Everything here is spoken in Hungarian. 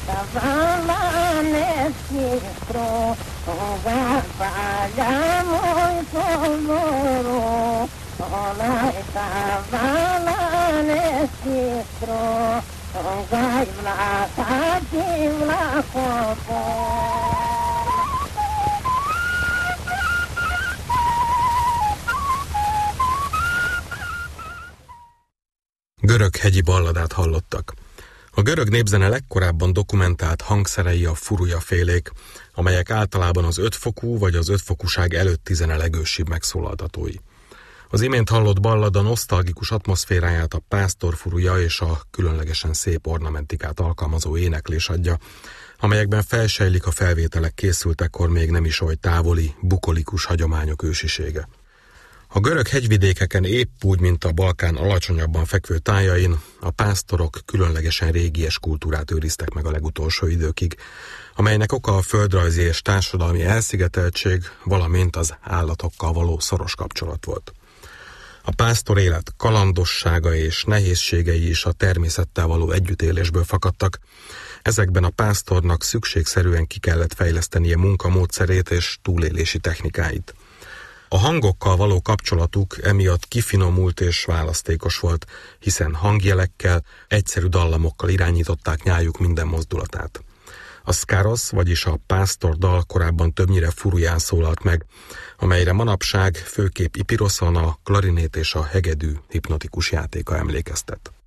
Görög hegyi balladát hallottak. A görög népzene legkorábban dokumentált hangszerei a furujafélék, amelyek általában az 5 fokú vagy az 5 fokúság előtti zene legősibb megszólaltatói. Az imént hallott ballada nosztalgikus atmoszféráját a pásztorfuruja és a különlegesen szép ornamentikát alkalmazó éneklés adja, amelyekben felsejlik a felvételek készültekor még nem is oly távoli, bukolikus hagyományok ősisége. A görög hegyvidékeken épp úgy, mint a Balkán alacsonyabban fekvő tájain, a pásztorok különlegesen régies kultúrát őriztek meg a legutolsó időkig, amelynek oka a földrajzi és társadalmi elszigeteltség, valamint az állatokkal való szoros kapcsolat volt. A pásztor élet kalandossága és nehézségei is a természettel való együttélésből fakadtak. Ezekben a pásztornak szükségszerűen ki kellett fejlesztenie munkamódszerét és túlélési technikáit. A hangokkal való kapcsolatuk emiatt kifinomult és választékos volt, hiszen hangjelekkel, egyszerű dallamokkal irányították nyájuk minden mozdulatát. A szkárosz, vagyis a pásztordal korábban többnyire furuján szólalt meg, amelyre manapság főképp Ipiroszon a klarinét és a hegedű hipnotikus játéka emlékeztet.